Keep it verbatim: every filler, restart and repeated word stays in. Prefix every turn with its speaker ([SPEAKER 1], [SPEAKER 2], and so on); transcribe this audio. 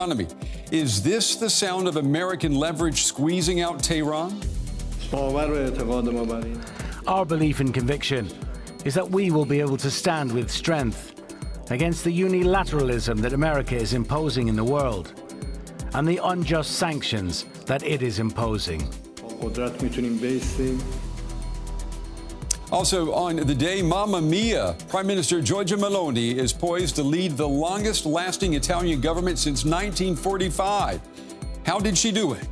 [SPEAKER 1] economy. Is this the sound of American leverage squeezing out Tehran?
[SPEAKER 2] Our belief and conviction is that we will be able to stand with strength against the unilateralism that America is imposing in the world and the unjust sanctions that it is imposing.
[SPEAKER 1] Also on the day, Mamma Mia, Prime Minister Giorgia Meloni is poised to lead the longest-lasting Italian government since nineteen forty-five. How did she do it?